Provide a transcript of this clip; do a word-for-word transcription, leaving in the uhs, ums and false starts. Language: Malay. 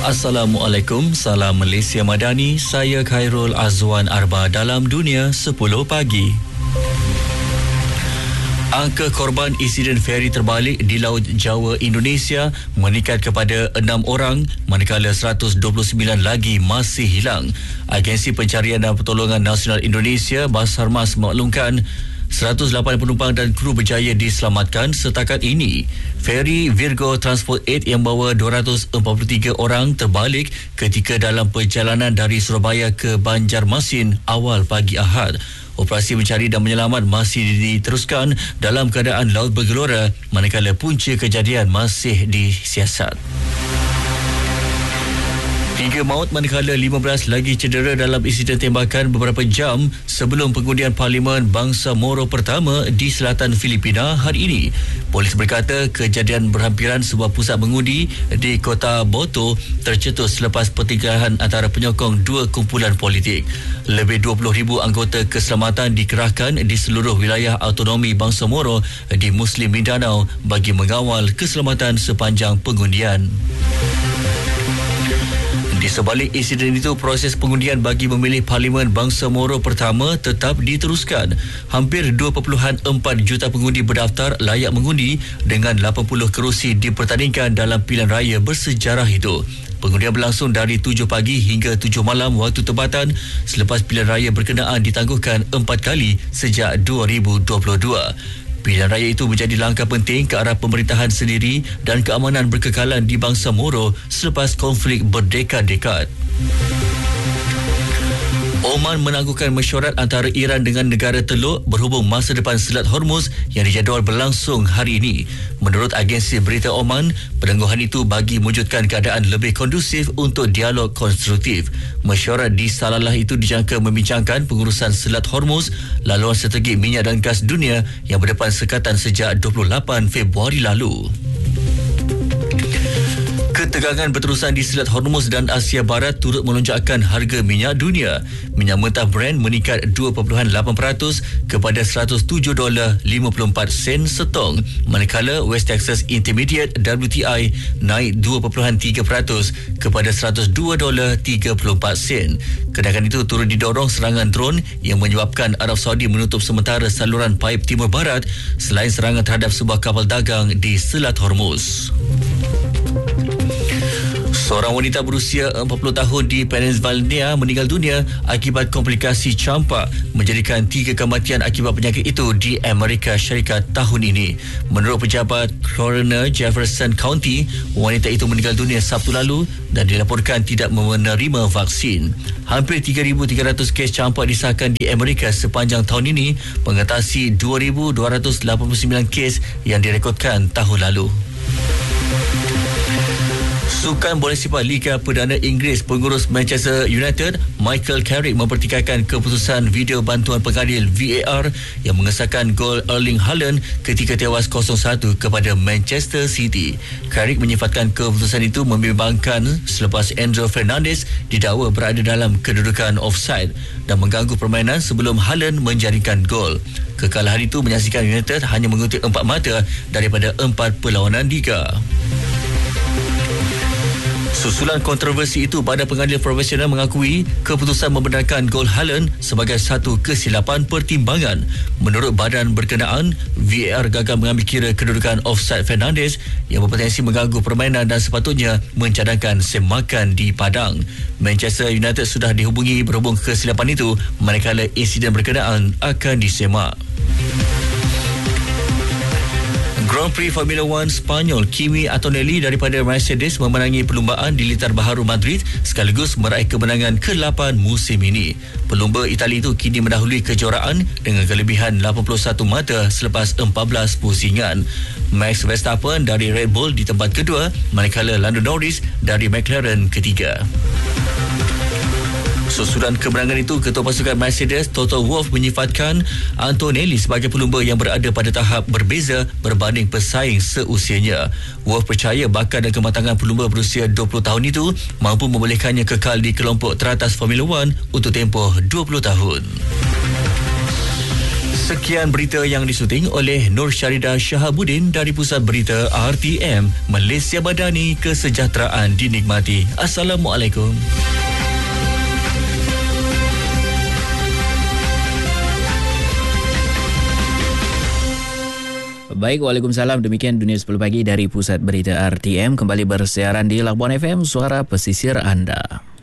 Assalamualaikum, salam Malaysia Madani. Saya Khairul Azwan Arba dalam Dunia sepuluh Pagi. Angka korban insiden feri terbalik di Laut Jawa Indonesia meningkat kepada enam orang, manakala seratus dua puluh sembilan lagi masih hilang. Agensi Pencarian dan Pertolongan Nasional Indonesia Basarmas maklumkan seratus lapan penumpang dan kru berjaya diselamatkan setakat ini. Feri Virgo Transport lapan yang bawa dua ratus empat puluh tiga orang terbalik ketika dalam perjalanan dari Surabaya ke Banjarmasin awal pagi Ahad. Operasi mencari dan menyelamat masih diteruskan dalam keadaan laut bergelora, manakala punca kejadian masih disiasat. Tiga maut manakala lima belas lagi cedera dalam insiden tembakan beberapa jam sebelum pengundian Parlimen Bangsa Moro pertama di selatan Filipina hari ini. Polis berkata kejadian berhampiran sebuah pusat mengundi di kota Boto tercetus selepas pertikaian antara penyokong dua kumpulan politik. Lebih dua puluh ribu anggota keselamatan dikerahkan di seluruh wilayah autonomi Bangsa Moro di Muslim Mindanao bagi mengawal keselamatan sepanjang pengundian. Di sebalik insiden itu, proses pengundian bagi memilih Parlimen Bangsa Moro pertama tetap diteruskan. Hampir dua perpuluhan empat juta pengundi berdaftar layak mengundi dengan lapan puluh kerusi dipertandingkan dalam pilihan raya bersejarah itu. Pengundian berlangsung dari tujuh pagi hingga tujuh malam waktu tempatan selepas pilihan raya berkenaan ditangguhkan empat kali sejak dua ribu dua puluh dua. Pilihan raya itu menjadi langkah penting ke arah pemerintahan sendiri dan keamanan berkekalan di Bangsa Moro selepas konflik berdekad-dekad. Oman menangguhkan mesyuarat antara Iran dengan negara Teluk berhubung masa depan Selat Hormuz yang dijadual berlangsung hari ini. Menurut agensi berita Oman, penangguhan itu bagi mewujudkan keadaan lebih kondusif untuk dialog konstruktif. Mesyuarat di Salalah itu dijangka membincangkan pengurusan Selat Hormuz, laluan strategi minyak dan gas dunia yang berdepan sekatan sejak dua puluh lapan Februari lalu. Ketegangan berterusan di Selat Hormuz dan Asia Barat turut melonjakkan harga minyak dunia. Minyak mentah Brent meningkat dua perpuluhan lapan peratus kepada seratus tujuh dolar lima puluh empat sen setong, manakala West Texas Intermediate W T I naik dua perpuluhan tiga peratus kepada seratus dua dolar tiga puluh empat sen. Kenaikan itu turut didorong serangan drone yang menyebabkan Arab Saudi menutup sementara saluran paip Timur Barat selain serangan terhadap sebuah kapal dagang di Selat Hormuz. Seorang wanita berusia empat puluh tahun di Pennsylvania meninggal dunia akibat komplikasi campak, menjadikan tiga kematian akibat penyakit itu di Amerika Syarikat tahun ini. Menurut pejabat Coroner Jefferson County, wanita itu meninggal dunia Sabtu lalu dan dilaporkan tidak menerima vaksin. Hampir tiga ribu tiga ratus kes campak disahkan di Amerika sepanjang tahun ini, mengatasi dua ribu dua ratus lapan puluh sembilan kes yang direkodkan tahun lalu. Sukan bola sepak Liga Perdana Inggeris, pengurus Manchester United Michael Carrick mempertikaikan keputusan video bantuan pengadil V A R yang mengesahkan gol Erling Haaland ketika tewas kosong satu kepada Manchester City. Carrick menyifatkan keputusan itu membimbangkan selepas Enzo Fernandez didakwa berada dalam kedudukan offside dan mengganggu permainan sebelum Haaland menjaringkan gol. Kekalahan itu menyaksikan United hanya mengutip empat mata daripada empat perlawanan liga. Susulan kontroversi itu, badan pengadil profesional mengakui keputusan membenarkan gol Haaland sebagai satu kesilapan pertimbangan. Menurut badan berkenaan, V A R gagal mengambil kira kedudukan offside Fernandes yang berpotensi mengganggu permainan dan sepatutnya mencadangkan semakan di padang. Manchester United sudah dihubungi berhubung kesilapan itu, manakala insiden berkenaan akan disemak. Grand Prix Formula One Spanyol, Kimi Antonelli daripada Mercedes memenangi perlumbaan di Litar Baharu Madrid sekaligus meraih kemenangan ke lapan musim ini. Pelumba Itali itu kini mendahului kejuaraan dengan kelebihan lapan puluh satu mata selepas empat belas pusingan. Max Verstappen dari Red Bull di tempat kedua, manakala Lando Norris dari McLaren ketiga. Susulan kemenangan itu, Ketua Pasukan Mercedes Toto Wolff menyifatkan Antonelli sebagai pelumba yang berada pada tahap berbeza berbanding pesaing seusianya. Wolff percaya bakat dan kematangan pelumba berusia dua puluh tahun itu mampu membolehkannya kekal di kelompok teratas Formula One untuk tempoh dua puluh tahun. Sekian berita yang disuting oleh Nur Syarida Shahabuddin dari Pusat Berita R T M. Malaysia Madani, kesejahteraan dinikmati. Assalamualaikum. Baik, Waalaikumsalam. Demikian Dunia sepuluh Pagi dari Pusat Berita R T M. Kembali bersiaran di Labuan F M, suara pesisir anda.